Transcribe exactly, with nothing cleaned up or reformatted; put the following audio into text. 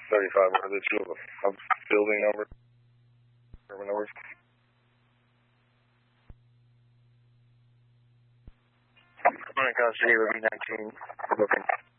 thirty-five, what are the two of them? A building number? Urban numbers? Morning, Call City, Ruby nineteen. Booking.